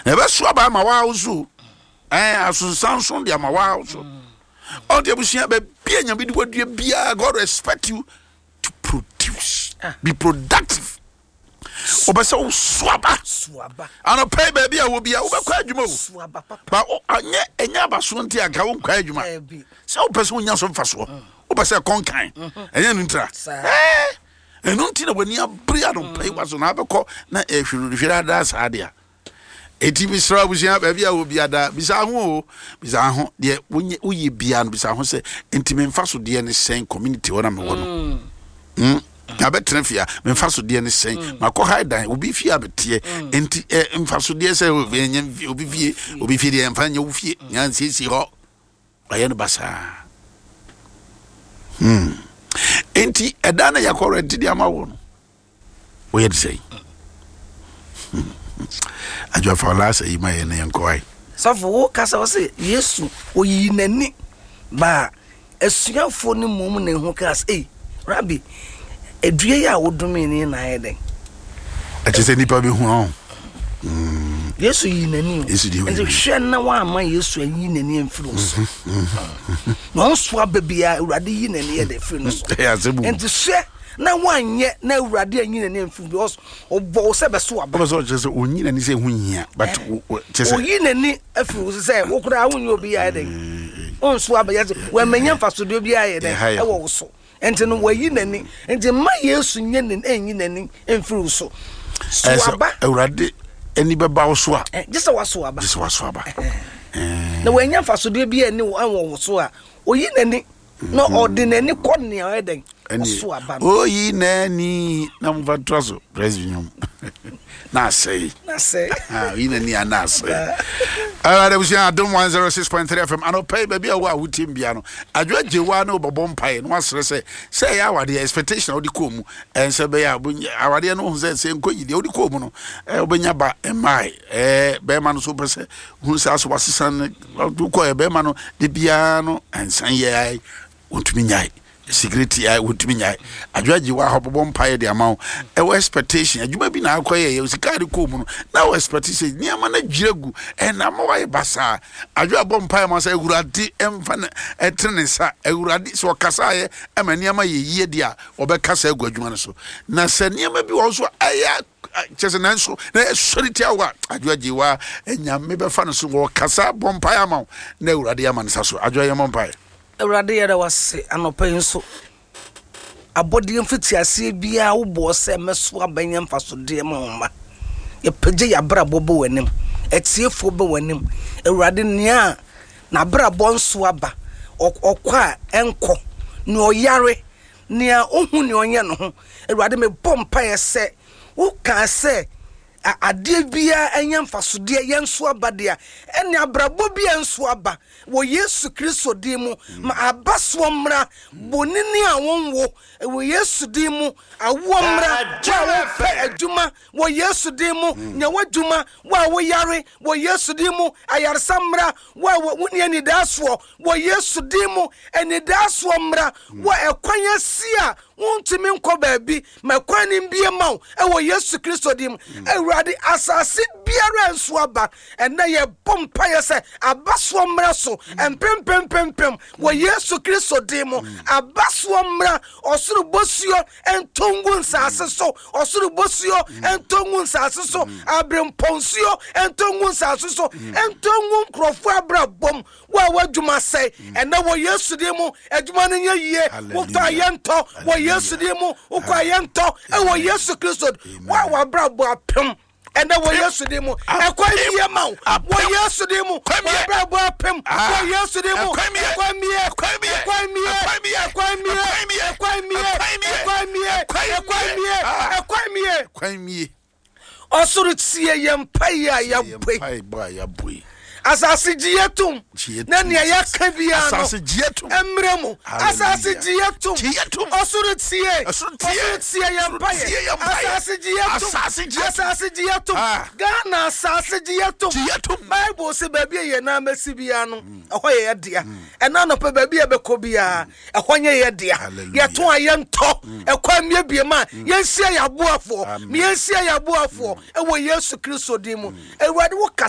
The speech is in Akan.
Never swap by my wow so. I sound son dear my wow so. All the bushia be and be what you be. God respect you to produce. Be productive. Obeso swaba. Ano pay baby I will be over quadrumo. Swaba. But enya basunti aka won quadruma. So person nya so faso. Obese konkan. Enya ntra. Enu nti na wani abria no pay was na abekọ na ehwirihwira da saadea. Eti misra busia baby I will be ada bisa ho de uyi bia no bisa ho se ntimi mfaso de ne sen community wona me wono. Abetrefia me faso de ne sen makọ haidan obi fie abetie enti mfaso de se obi fie de mfanya wo fie nyan sisi ho aye no basa enti edana yakọ rent de amawo no wo ye de sei ajwa fa la say ma ye ne yankoi safo wo kasa wo se Yesu oyi nani ba esuafo ne mum ne ho kas Rabbi edue ya wodome ni na yeden achese nipa bi hu Yesu yi nani enti hwe na wa ama Yesu yi nani emfiri so no so ababia Awurade yi nani ye de firi no so enti hwe na wanye na Awurade yi nani emfiri because obo se be so aba so achese onyi nani se hu hia but achese oyi nani afiri se wo kura wonye obi ya yeden on so abaya we menya faso de obi ya yeden e wo so enti no wayi nani enti ma Yesu nye nani nani emfiri so swaba Awurade eni beba wo so a just waswaba na wanya faso de bia ni wo so a oyi nani no ordinary konni ayeden waswaba oyi nani na mfatwa so president na say oyi nani ana say ara de busia Adom 106.3 FM ano pay baby awa wutim bia no adwa jewa na obobom pai no asere say ya awade expectation odi komu ense be ya awade no hu say nkogide odi komu no obenya ba emai be ma no so pese hu say aso wasesan do ko be ma no de bia no ensan ye wontumi nyai security I would mean adwa jewa hobobom pai de amaw e expectation adwuma bi na akoye ye sikari komu na expectation niama na dwiregu na ma waye basa adwa bom pai ma say Awurade emfa na etrenesa Awurade so kasa ye ema niama ye yie dia obekasa agwadwuma no so na se niama bi wo so aya chese na so na sority awa adwa jewa enyame be fa no so wo kasa bom pai amaw na Awurade amanisa so adwa ye bom pai Awurade yara wase anopen so abodi mfiti ase bia wo bo se meso abanya mfaso de ma ye pege ya brabo bo wanim etiefo bo wanim Awurade nia na brabo nso aba okwa enko ni oyare nia ohun ni onye no ho Awurade me bompa ye se wo ka se ade bia enya mfaso de ye nso aba de ene abrabo bia nso aba wo Yesu Kristo di mu ma abaso mra bonini awonwo wo Yesu di mu awo mra wa pe adwuma wo Yesu di mu nya wadwuma wa wo yare wo Yesu di mu ayarsa mra wa woni ani daso wo Yesu di mu eni daso mra wa ekwanya sia wontimi nko baabi ma kwani mbie maw wo Yesu Kristo di mu Awurade asase biara nso aba ena ye bompa ye se abaso mra so empem wo Yesu Kristo di mu abaso mra osuru bosio entongu nsase so osuru bosio entongu nsase so abremponsio entongu nsase so entongu nkrofo abrabom wa wadwuma sei ena wo Yesu di mu adwuma no nye yie wo fa yento wo Yesu di mu ukwa yento wo Yesu Kristo wa wabrabo apem ena wo Yesu di mu ekwamie ma wo Yesu di mu wabrabo apem wo Yesu di mu ekwamie osuru tie yempai ya boy asase jiyetum na ne yaka bia no asase jiyetum emremu asase jiyetum osuru tie yampaye asase jiyetum Ghana asase jiyetum Bible se baby ye na mesi bia no ehoye ye dia ena no pe baby e beko bia ehonye ye dia ye to ayento ekwamie biema yensia yaboafo me yensia yaboafo ewo Yesu Kristo di mu Awurade wo